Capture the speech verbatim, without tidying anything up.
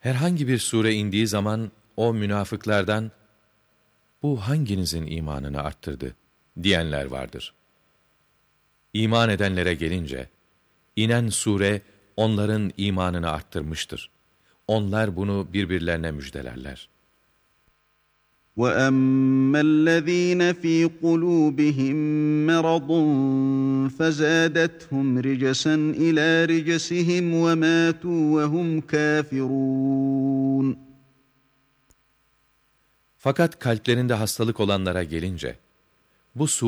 Herhangi bir sure indiği zaman o münafıklardan bu hanginizin imanını arttırdı diyenler vardır. İman edenlere gelince inen sure onların imanını arttırmıştır. Onlar bunu birbirlerine müjdelerler. وَأَمَّا الَّذ۪ينَ ف۪ي قُلُوبِهِمْ مَرَضٌ فَزَادَتْهُمْ رِجَسًا اِلَى رِجَسِهِمْ وَمَاتُوا وَهُمْ كَافِرُونَ. Fakat kalplerinde hastalık olanlara gelince, bu